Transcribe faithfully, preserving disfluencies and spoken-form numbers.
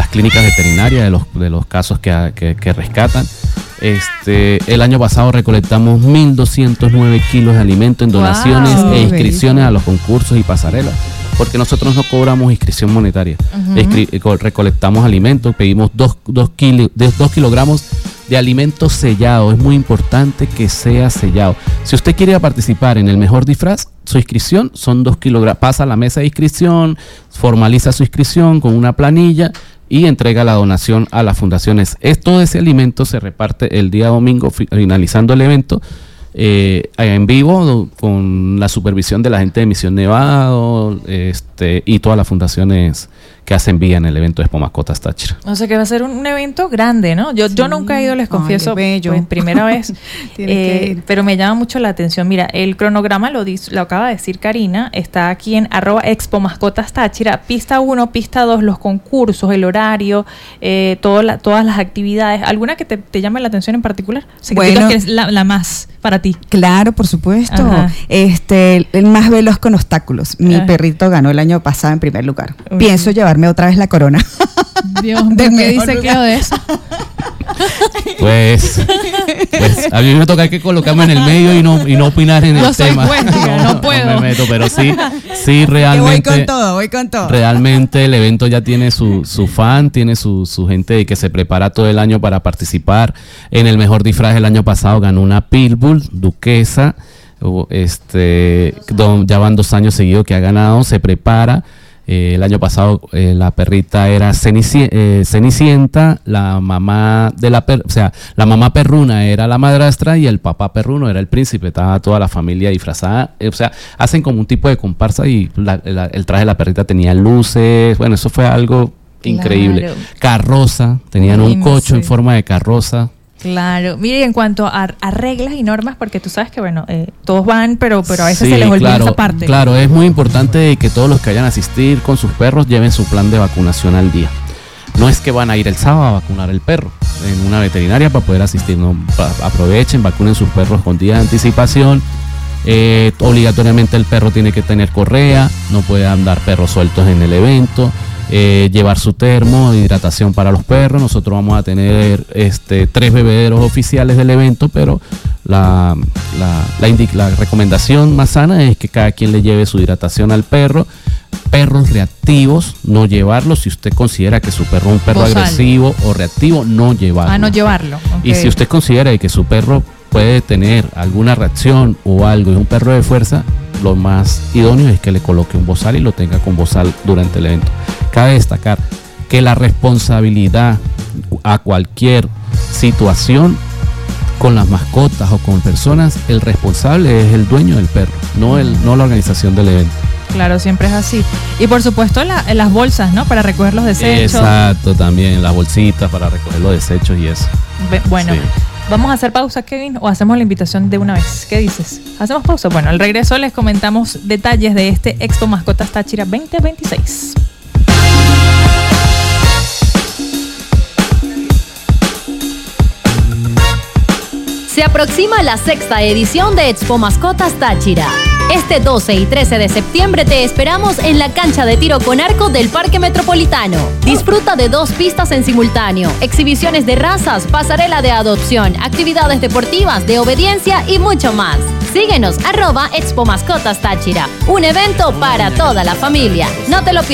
clínicas veterinarias, de los, de los casos que, que, que rescatan. Este, el año pasado recolectamos mil doscientos nueve kilos de alimento en donaciones wow, e inscripciones a los concursos y pasarelas, porque nosotros no cobramos inscripción monetaria. Uh-huh. Escri- recolectamos alimentos, pedimos dos, dos, kilo, dos kilogramos de alimento sellado. Es muy importante que sea sellado. Si usted quiere participar en el mejor disfraz, su inscripción son dos kilogramos. Pasa a la mesa de inscripción, formaliza su inscripción con una planilla y entrega la donación a las fundaciones. Es, todo ese alimento se reparte el día domingo, finalizando el evento, eh, en vivo, con la supervisión de la gente de Misión Nevado, este, y todas las fundaciones que hacen vía en el evento de Expo Mascotas Táchira. O sea que va a ser un, un evento grande, ¿no? Yo, sí. yo nunca he ido, les confieso, Ay, pues, primera vez, eh, pero me llama mucho la atención. Mira, el cronograma lo, dice, lo acaba de decir Karina, está aquí en arroba Expo Mascotas Táchira, pista uno, pista dos, los concursos, el horario, eh, todo la, todas las actividades. ¿Alguna que te, te llame la atención en particular? O sea, que bueno, que es la, la más para ti. Claro, por supuesto. Ajá. Este, el más veloz con obstáculos. Mi Ajá. perrito ganó el año pasado en primer lugar. Uy. Pienso llevarme otra vez la corona. Dios mío, ¿qué dice Cleo de eso? Pues, pues a mí me toca que colocarme en el medio y no y no opinar en Yo el soy tema. Buena, no, no puedo. No me meto, pero sí, sí realmente. Voy con todo, voy con todo. Realmente el evento ya tiene su, su fan, tiene su, su gente que se prepara todo el año para participar. En el mejor disfraz el año pasado ganó una Pitbull duquesa, este, don, ya van dos años seguidos que ha ganado, se prepara. Eh, el año pasado eh, la perrita era cenici- eh, Cenicienta, la mamá de la per- o sea, la mamá perruna era la madrastra y el papá perruno era el príncipe. Estaba toda la familia disfrazada, eh, o sea, hacen como un tipo de comparsa y la, la, el traje de la perrita tenía luces. Bueno, eso fue algo increíble. Claro. Carroza, tenían un cocho en forma de carroza. Claro, mire, en cuanto a, a reglas y normas, porque tú sabes que, bueno, eh, todos van, pero pero a veces sí, se les olvida claro, esa parte. Claro, es muy importante que todos los que vayan a asistir con sus perros lleven su plan de vacunación al día. No es que van a ir el sábado a vacunar el perro en una veterinaria para poder asistir, no, aprovechen, vacunen sus perros con día de anticipación. Eh, obligatoriamente el perro tiene que tener correa, no puede andar perros sueltos en el evento. Eh, llevar su termo, hidratación para los perros. Nosotros vamos a tener este, tres bebederos oficiales del evento, pero la, la, la, indic- la recomendación más sana es que cada quien le lleve su hidratación al perro. Perros reactivos, no llevarlos. Si usted considera que su perro es un perro Bozal. agresivo o reactivo, no llevarlo. Ah, no llevarlo. Okay. Y si usted considera que su perro puede tener alguna reacción o algo, es un perro de fuerza, lo más idóneo es que le coloque un bozal y lo tenga con bozal durante el evento. Cabe destacar que la responsabilidad a cualquier situación con las mascotas o con personas, el responsable es el dueño del perro, no el no la organización del evento. Claro, siempre es así. Y por supuesto la, las bolsas, ¿no? Para recoger los desechos. Exacto, también las bolsitas para recoger los desechos y eso. Be- bueno. Sí. ¿Vamos a hacer pausa, Kevin, o hacemos la invitación de una vez? ¿Qué dices? ¿Hacemos pausa? Bueno, al regreso les comentamos detalles de este Expo Mascotas Táchira veinte veintiséis. Se aproxima la sexta edición de Expo Mascotas Táchira. Este doce y trece de septiembre te esperamos en la cancha de tiro con arco del Parque Metropolitano. Disfruta de dos pistas en simultáneo, exhibiciones de razas, pasarela de adopción, actividades deportivas, de obediencia y mucho más. Síguenos, arroba Expo Mascotas Táchira, un evento para toda la familia. No te lo pierdas.